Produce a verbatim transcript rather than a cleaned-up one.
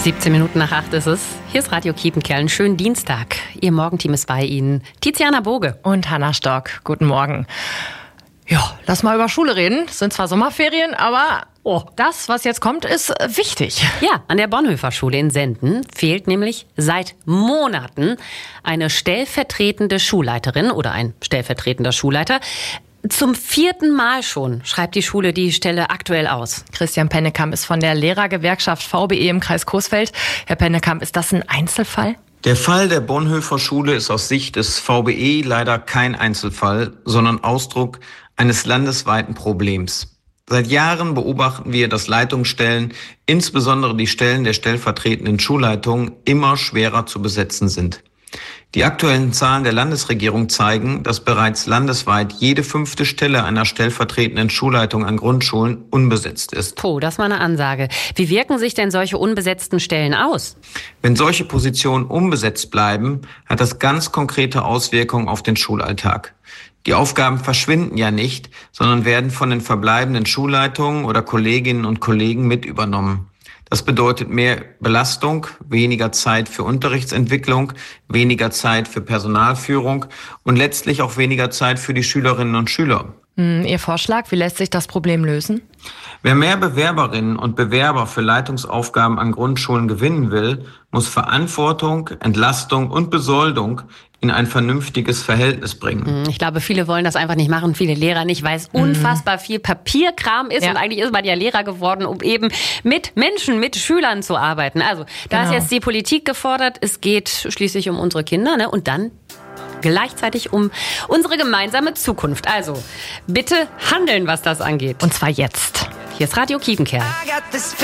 siebzehn Minuten nach acht ist es. Hier ist Radio Kiepenkerl. Einen schönen Dienstag. Ihr Morgenteam ist bei Ihnen. Tiziana Boge. Und Hanna Stock. Guten Morgen. Ja, lass mal über Schule reden. Es sind zwar Sommerferien, aber oh, das, was jetzt kommt, ist wichtig. Ja, an der Bonhoeffer-Schule in Senden fehlt nämlich seit Monaten eine stellvertretende Schulleiterin oder ein stellvertretender Schulleiter. Zum vierten Mal schon schreibt die Schule die Stelle aktuell aus. Christian Pennekamp ist von der Lehrergewerkschaft V B E im Kreis Coesfeld. Herr Pennekamp, ist das ein Einzelfall? Der Fall der Bonhoeffer Schule ist aus Sicht des V B E leider kein Einzelfall, sondern Ausdruck eines landesweiten Problems. Seit Jahren beobachten wir, dass Leitungsstellen, insbesondere die Stellen der stellvertretenden Schulleitung, immer schwerer zu besetzen sind. Die aktuellen Zahlen der Landesregierung zeigen, dass bereits landesweit jede fünfte Stelle einer stellvertretenden Schulleitung an Grundschulen unbesetzt ist. Puh, das war eine Ansage. Wie wirken sich denn solche unbesetzten Stellen aus? Wenn solche Positionen unbesetzt bleiben, hat das ganz konkrete Auswirkungen auf den Schulalltag. Die Aufgaben verschwinden ja nicht, sondern werden von den verbleibenden Schulleitungen oder Kolleginnen und Kollegen mit übernommen. Das bedeutet mehr Belastung, weniger Zeit für Unterrichtsentwicklung, weniger Zeit für Personalführung und letztlich auch weniger Zeit für die Schülerinnen und Schüler. Ihr Vorschlag, wie lässt sich das Problem lösen? Wer mehr Bewerberinnen und Bewerber für Leitungsaufgaben an Grundschulen gewinnen will, muss Verantwortung, Entlastung und Besoldung in ein vernünftiges Verhältnis bringen. Ich glaube, viele wollen das einfach nicht machen, viele Lehrer nicht, weil es unfassbar viel Papierkram ist. Ja. Und eigentlich ist man ja Lehrer geworden, um eben mit Menschen, mit Schülern zu arbeiten. Also da genau. ist jetzt die Politik gefordert. Es geht schließlich um unsere Kinder, ne? Und dann gleichzeitig um unsere gemeinsame Zukunft. Also bitte handeln, was das angeht. Und zwar jetzt. Hier ist Radio Kiepenkerl.